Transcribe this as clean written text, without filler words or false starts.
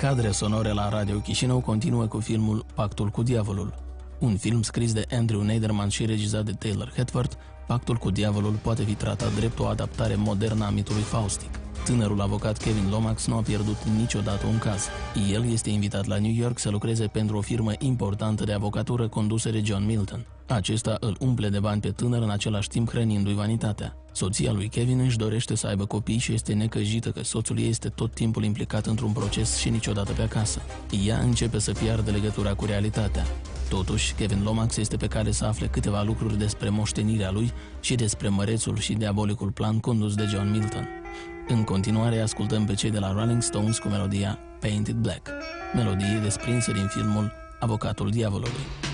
Cadre sonore la Radio Chișinău continuă cu filmul Pactul cu Diavolul. Un film scris de Andrew Neiderman și regizat de Taylor Hackworth, Pactul cu Diavolul poate fi tratat drept o adaptare modernă a mitului faustic. Tânărul avocat Kevin Lomax nu a pierdut niciodată un caz. El este invitat la New York să lucreze pentru o firmă importantă de avocatură condusă de John Milton. Acesta îl umple de bani pe tânăr, în același timp hrănindu-i vanitatea. Soția lui Kevin își dorește să aibă copii și este necăjită că soțul ei este tot timpul implicat într-un proces și niciodată pe acasă. Ea începe să piardă legătura cu realitatea. Totuși, Kevin Lomax este pe cale să afle câteva lucruri despre moștenirea lui și despre mărețul și diabolicul plan condus de John Milton. În continuare, ascultăm pe cei de la Rolling Stones cu melodia Painted Black, melodie desprinsă din filmul Avocatul Diavolului.